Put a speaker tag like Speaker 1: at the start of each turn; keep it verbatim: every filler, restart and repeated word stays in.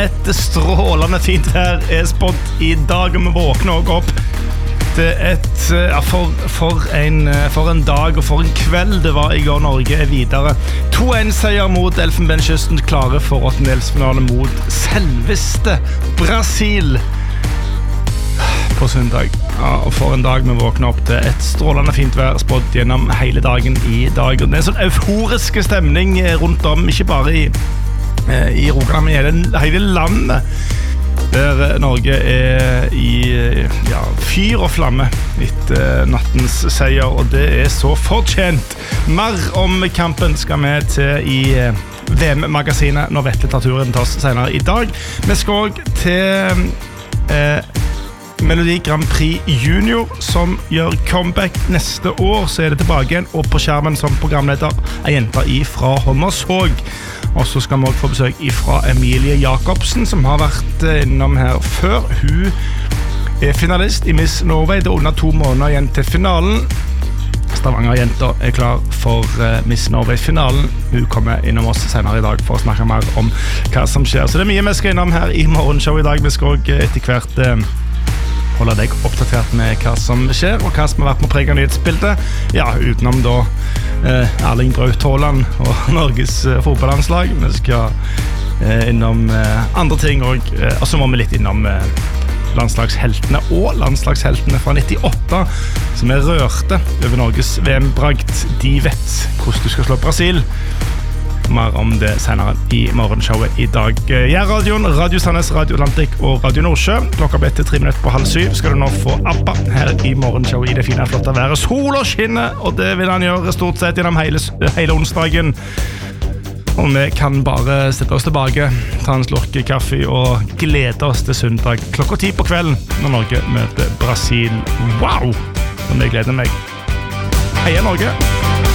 Speaker 1: et strålende fint vær er spådd I dag, og vi våkner også opp til et, ja, for, for, en, for en dag og for en kveld det var I går. Norge er videre. to en seier mot Elfenbenskysten, klare for åttendedelsfinale mot selveste Brasil på søndag. Ja, og for en dag vi våkner opp til et strålende fint vær spådd gjennom hele dagen I dag. Og det er en sånn euforisk stemning rundt om, ikke bare I, I Rogaland, men I hele, hele landet. Der Norge er I ja, fyr og flamme etter nattens seier, og det er så fortjent. Mer om kampen skal vi til I V M-magasinet når Vetle tar turen til oss senere I dag. Vi skal også til eh, Melodi Grand Prix Junior som gjør comeback neste år, så er det tilbake igjen, og på skjermen som programleder er jenta fra Hommersåk. Og så skal vi også få besøk fra Emilie Jacobsen, som har vært innom her før. Hun er finalist I Miss Norway, det er under to måneder igjen til finalen. Stavanger-jenta er klar for Miss Norway-finalen. Hun kommer innom oss senere I dag for å snakke mer om hva som skjer. Så det er mye vi skal innom her I morgenshow I dag. Vi skal også etter hvert holde deg oppdatert med hva som skjer, og hva som har vært med preg av nyhetsbildet. Ja, utenom da eh, Erling Braut Haaland og Norges eh, fotballandslag. Vi skal eh, innom eh, andre ting, og, eh, og så må vi litt innom eh, landslagsheltene og landslagsheltene fra nittiåtte, som er rørte over Norges V M-bragd. De vet hvordan du skal slå Brasil. Mer om det senere I morgenshowet I dag. Jeg radioen, Radio Sandnes, Radio Atlantic og Radio Nordsjø. Klokka ble til tre minutter på halv syv. Skal du nå få ABBA her I morgenshowet I det fine flotte været. Sol og skinne, og det vil han gjøre stort sett gjennom hele, hele onsdagen. Og vi kan bare sette oss tilbake, ta en slurk kaffe og glede oss til søndag klokka ti på kvelden når Norge møter Brasil. Wow! Og jeg gleder meg. Heia Norge!